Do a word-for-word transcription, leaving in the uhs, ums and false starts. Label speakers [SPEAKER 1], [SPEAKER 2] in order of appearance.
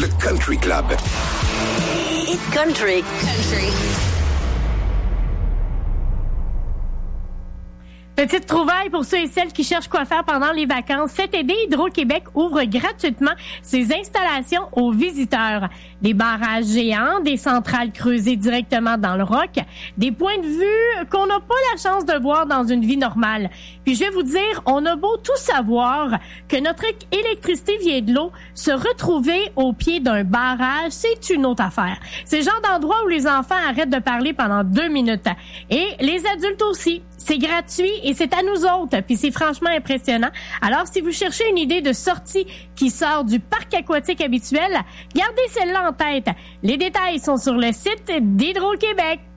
[SPEAKER 1] le Country Club.
[SPEAKER 2] Hit Country. Country.
[SPEAKER 3] Petite trouvaille pour ceux et celles qui cherchent quoi faire pendant les vacances. Cet été, Hydro-Québec ouvre gratuitement ses installations aux visiteurs. Des barrages géants, des centrales creusées directement dans le roc, des points de vue qu'on n'a pas la chance de voir dans une vie normale. Puis je vais vous dire, on a beau tout savoir que notre électricité vient de l'eau, se retrouver au pied d'un barrage, c'est une autre affaire. C'est le genre d'endroit où les enfants arrêtent de parler pendant deux minutes. Et les adultes aussi. C'est gratuit et c'est à nous autres, puis c'est franchement impressionnant. Alors, si vous cherchez une idée de sortie qui sort du parc aquatique habituel, gardez celle-là en tête. Les détails sont sur le site d'Hydro-Québec.